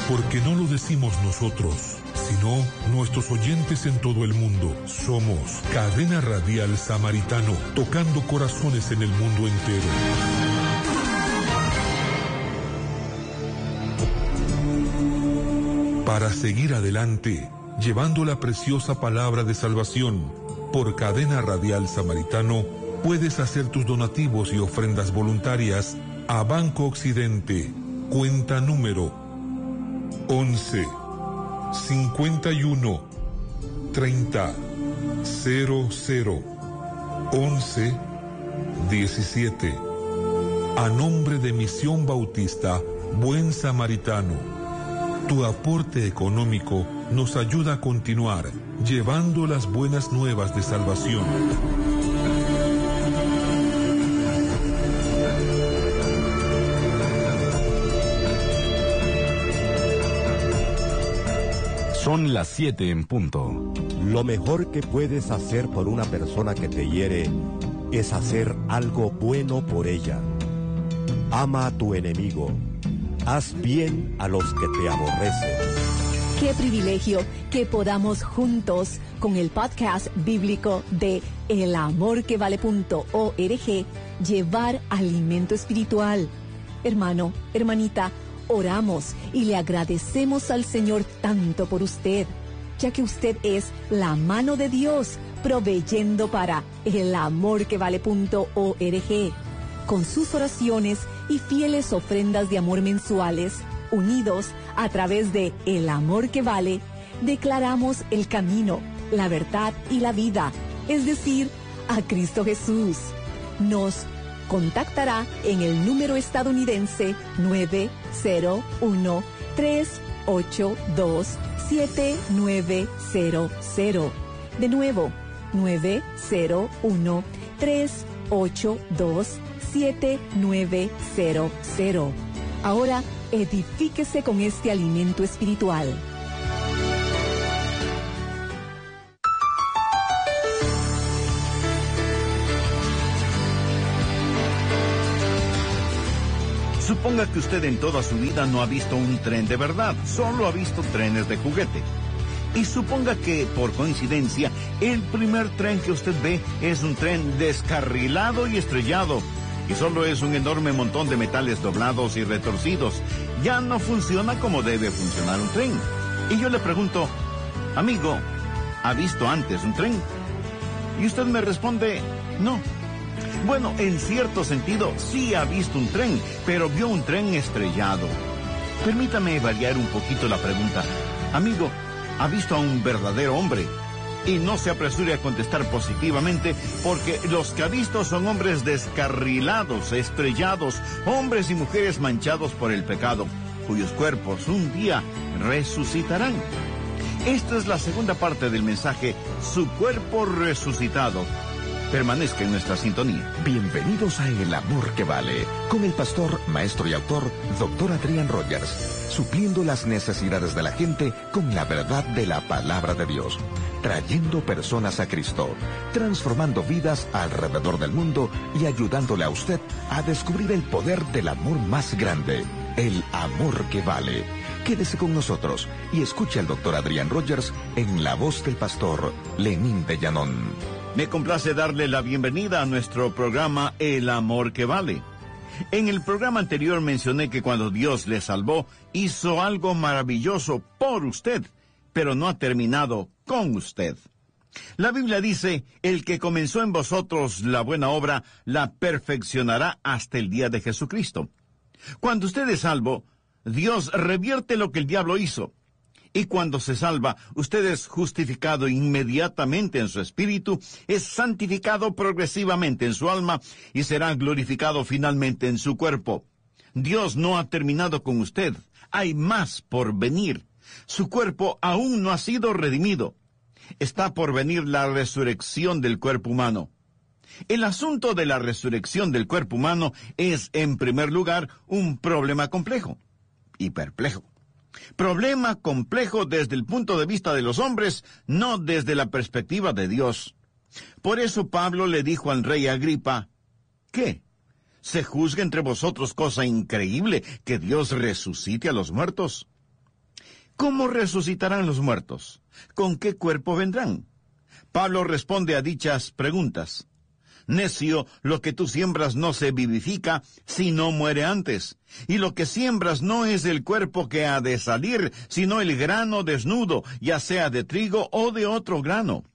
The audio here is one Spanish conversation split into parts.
Porque no lo decimos nosotros, sino nuestros oyentes en todo el mundo. Somos Cadena Radial Samaritano, tocando corazones en el mundo entero. Para seguir adelante, llevando la preciosa palabra de salvación, por Cadena Radial Samaritano, puedes hacer tus donativos y ofrendas voluntarias a Banco Occidente, cuenta número 11 51 30 00 11 17, a nombre de Misión Bautista Buen Samaritano. Tu aporte económico nos ayuda a continuar llevando las buenas nuevas de salvación. Son las 7 en punto. Lo mejor que puedes hacer por una persona que te hiere es hacer algo bueno por ella. Ama a tu enemigo. Haz bien a los que te aborrecen. Qué privilegio que podamos juntos con el podcast bíblico de elamorquevale.org llevar alimento espiritual. Hermano, hermanita, oramos y le agradecemos al Señor tanto por usted, ya que usted es la mano de Dios proveyendo para elamorquevale.org. Con sus oraciones y fieles ofrendas de amor mensuales, unidos a través de El Amor que Vale, declaramos el camino, la verdad y la vida, es decir, a Cristo Jesús. Nos contactará en el número estadounidense 901-382-7900. De nuevo, 901-382-7900. Ahora, edifíquese con este alimento espiritual. Suponga que usted en toda su vida no ha visto un tren de verdad, solo ha visto trenes de juguete. Y suponga que, por coincidencia, el primer tren que usted ve es un tren descarrilado y estrellado, y solo es un enorme montón de metales doblados y retorcidos. Ya no funciona como debe funcionar un tren. Y yo le pregunto, amigo, ¿ha visto antes un tren? Y usted me responde, no. Bueno, en cierto sentido, sí ha visto un tren, pero vio un tren estrellado. Permítame variar un poquito la pregunta. Amigo, ¿ha visto a un verdadero hombre? Y no se apresure a contestar positivamente, porque los que ha visto son hombres descarrilados, estrellados, hombres y mujeres manchados por el pecado, cuyos cuerpos un día resucitarán. Esta es la segunda parte del mensaje, su cuerpo resucitado. Permanezca en nuestra sintonía. Bienvenidos a El Amor que Vale, con el pastor, maestro y autor, Dr. Adrián Rogers, supliendo las necesidades de la gente con la verdad de la palabra de Dios, trayendo personas a Cristo, transformando vidas alrededor del mundo y ayudándole a usted a descubrir el poder del amor más grande, el amor que vale. Quédese con nosotros y escuche al Dr. Adrián Rogers en la voz del pastor Lenín de Llanón. Me complace darle la bienvenida a nuestro programa El Amor que Vale. En el programa anterior mencioné que cuando Dios le salvó, hizo algo maravilloso por usted, pero no ha terminado con usted. La Biblia dice, el que comenzó en vosotros la buena obra, la perfeccionará hasta el día de Jesucristo. Cuando usted es salvo, Dios revierte lo que el diablo hizo. Y cuando se salva, usted es justificado inmediatamente en su espíritu, es santificado progresivamente en su alma y será glorificado finalmente en su cuerpo. Dios no ha terminado con usted, hay más por venir. Su cuerpo aún no ha sido redimido. Está por venir la resurrección del cuerpo humano. El asunto de la resurrección del cuerpo humano es, en primer lugar, un problema complejo y perplejo. Problema complejo desde el punto de vista de los hombres, no desde la perspectiva de Dios. Por eso Pablo le dijo al rey Agripa, ¿qué? ¿Se juzga entre vosotros cosa increíble que Dios resucite a los muertos? ¿Cómo resucitarán los muertos? ¿Con qué cuerpo vendrán? Pablo responde a dichas preguntas. Necio, lo que tú siembras no se vivifica si no muere antes. Y lo que siembras no es el cuerpo que ha de salir, sino el grano desnudo, ya sea de trigo o de otro grano.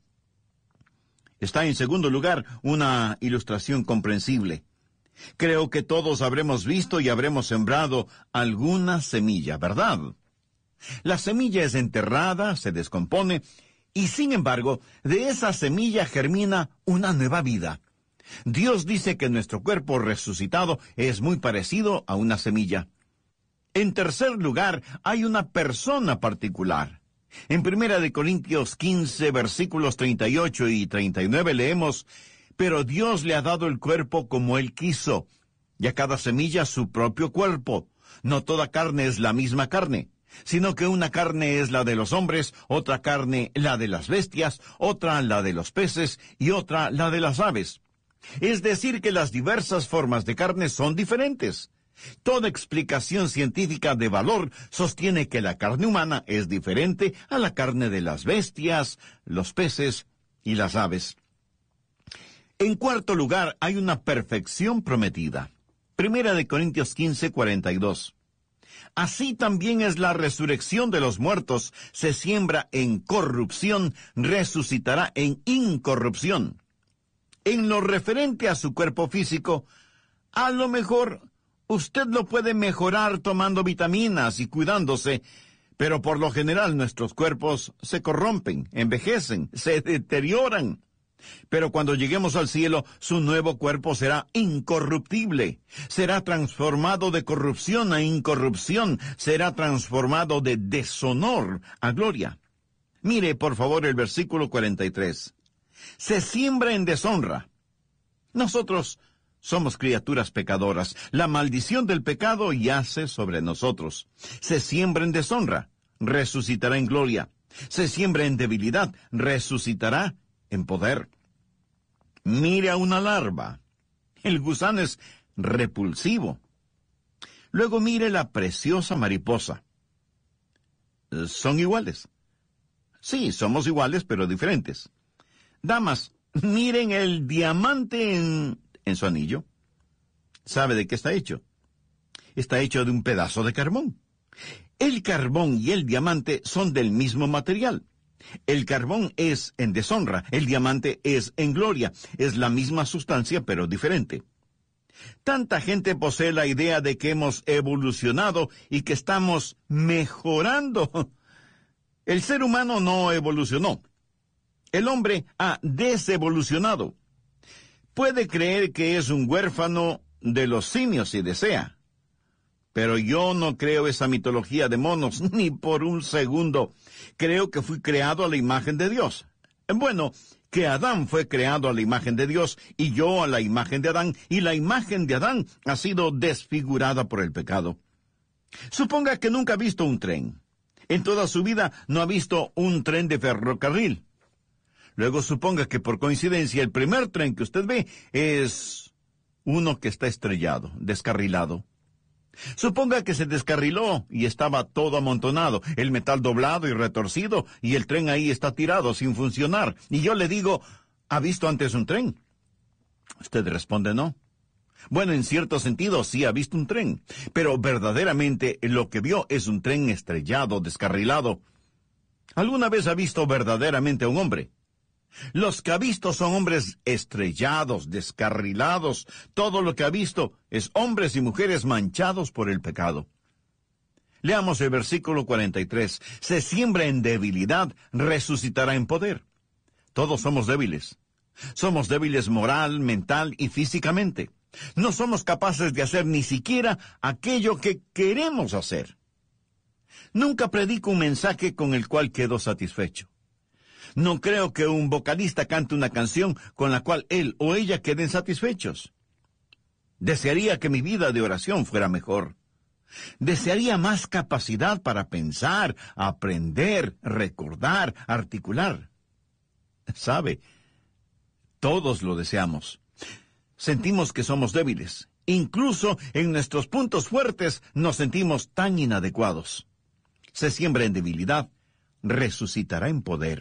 Está en segundo lugar una ilustración comprensible. Creo que todos habremos visto y habremos sembrado alguna semilla, ¿verdad? La semilla es enterrada, se descompone, y sin embargo, de esa semilla germina una nueva vida. Dios dice que nuestro cuerpo resucitado es muy parecido a una semilla. En tercer lugar, hay una persona particular. En 1 Corintios 15, versículos 38 y 39 leemos, «Pero Dios le ha dado el cuerpo como Él quiso, y a cada semilla su propio cuerpo. No toda carne es la misma carne, sino que una carne es la de los hombres, otra carne la de las bestias, otra la de los peces y otra la de las aves. Es decir, que las diversas formas de carne son diferentes. Toda explicación científica de valor sostiene que la carne humana es diferente a la carne de las bestias, los peces y las aves. En cuarto lugar, hay una perfección prometida. 1 Corintios 15, 42. Así también es la resurrección de los muertos. Se siembra en corrupción, resucitará en incorrupción. En lo referente a su cuerpo físico, a lo mejor usted lo puede mejorar tomando vitaminas y cuidándose, pero por lo general nuestros cuerpos se corrompen, envejecen, se deterioran. Pero cuando lleguemos al cielo, su nuevo cuerpo será incorruptible. Será transformado de corrupción a incorrupción. Será transformado de deshonor a gloria. Mire, por favor, el versículo 43. Se siembra en deshonra. Nosotros somos criaturas pecadoras. La maldición del pecado yace sobre nosotros. Se siembra en deshonra, resucitará en gloria. Se siembra en debilidad, resucitará en poder. Mire a una larva. El gusano es repulsivo. Luego mire la preciosa mariposa. ¿Son iguales? Sí, somos iguales, pero diferentes. Damas, miren el diamante en su anillo. ¿Sabe de qué está hecho? Está hecho de un pedazo de carbón. El carbón y el diamante son del mismo material. El carbón es en deshonra, el diamante es en gloria. Es la misma sustancia, pero diferente. Tanta gente posee la idea de que hemos evolucionado y que estamos mejorando. El ser humano no evolucionó. El hombre ha desevolucionado. Puede creer que es un huérfano de los simios si desea. Pero yo no creo esa mitología de monos, ni por un segundo. Creo que fui creado a la imagen de Dios. Bueno, que Adán fue creado a la imagen de Dios, y yo a la imagen de Adán, y la imagen de Adán ha sido desfigurada por el pecado. Suponga que nunca ha visto un tren. En toda su vida no ha visto un tren de ferrocarril. Luego suponga que por coincidencia el primer tren que usted ve es uno que está estrellado, descarrilado. Suponga que se descarriló y estaba todo amontonado, el metal doblado y retorcido, y el tren ahí está tirado sin funcionar. Y yo le digo, ¿ha visto antes un tren? Usted responde no. Bueno, en cierto sentido sí ha visto un tren, pero verdaderamente lo que vio es un tren estrellado, descarrilado. ¿Alguna vez ha visto verdaderamente a un hombre? Los que ha visto son hombres estrellados, descarrilados. Todo lo que ha visto es hombres y mujeres manchados por el pecado. Leamos el versículo 43. Se siembra en debilidad, resucitará en poder. Todos somos débiles. Somos débiles moral, mental y físicamente. No somos capaces de hacer ni siquiera aquello que queremos hacer. Nunca predico un mensaje con el cual quedo satisfecho. No creo que un vocalista cante una canción con la cual él o ella queden satisfechos. Desearía que mi vida de oración fuera mejor. Desearía más capacidad para pensar, aprender, recordar, articular. ¿Sabe? Todos lo deseamos. Sentimos que somos débiles. Incluso en nuestros puntos fuertes nos sentimos tan inadecuados. se siembra en debilidad, resucitará en poder.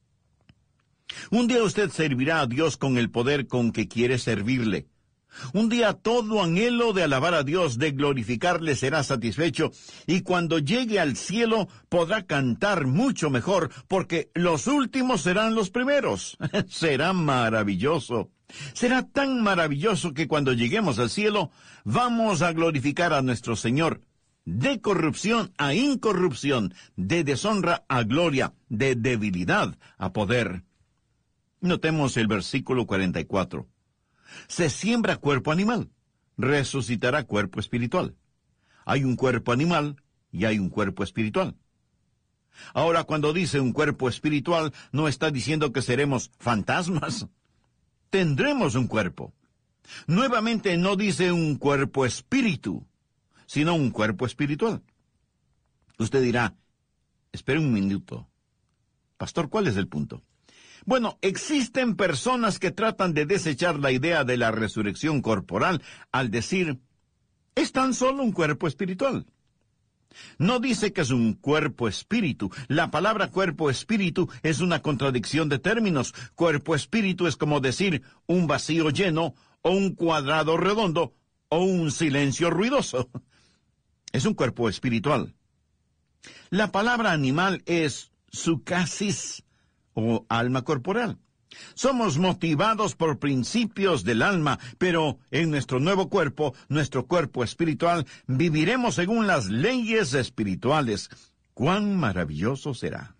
Un día usted servirá a Dios con el poder con que quiere servirle. Un día todo anhelo de alabar a Dios, de glorificarle, será satisfecho, y cuando llegue al cielo podrá cantar mucho mejor, porque los últimos serán los primeros. Será maravilloso. Será tan maravilloso que cuando lleguemos al cielo vamos a glorificar a nuestro Señor, de corrupción a incorrupción, de deshonra a gloria, de debilidad a poder. Notemos el versículo 44. Se siembra cuerpo animal, resucitará cuerpo espiritual. Hay un cuerpo animal y hay un cuerpo espiritual. Ahora, cuando dice un cuerpo espiritual, no está diciendo que seremos fantasmas. Tendremos un cuerpo. Nuevamente no dice un cuerpo espíritu, sino un cuerpo espiritual. Usted dirá, espere un minuto. Pastor, ¿cuál es el punto? Bueno, existen personas que tratan de desechar la idea de la resurrección corporal al decir, es tan solo un cuerpo espiritual. No dice que es un cuerpo espíritu. La palabra cuerpo espíritu es una contradicción de términos. Cuerpo espíritu es como decir un vacío lleno, o un cuadrado redondo, o un silencio ruidoso. Es un cuerpo espiritual. La palabra animal es sucasis, o alma corporal. Somos motivados por principios del alma, pero en nuestro nuevo cuerpo espiritual, viviremos según las leyes espirituales. ¡Cuán maravilloso será!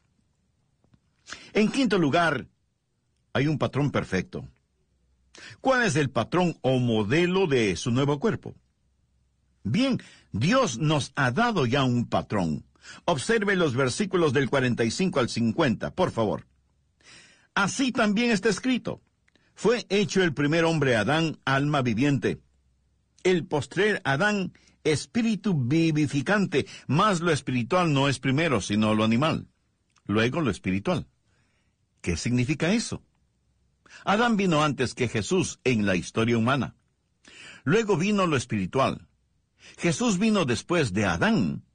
En quinto lugar, hay un patrón perfecto. ¿Cuál es el patrón o modelo de su nuevo cuerpo? Bien, Dios nos ha dado ya un patrón. Observe los versículos del 45 al 50, por favor. Así también está escrito. Fue hecho el primer hombre Adán, alma viviente. El postrer Adán, espíritu vivificante, mas lo espiritual no es primero, sino lo animal. Luego lo espiritual. ¿Qué significa eso? Adán vino antes que Jesús en la historia humana. Luego vino lo espiritual. Jesús vino después de Adán,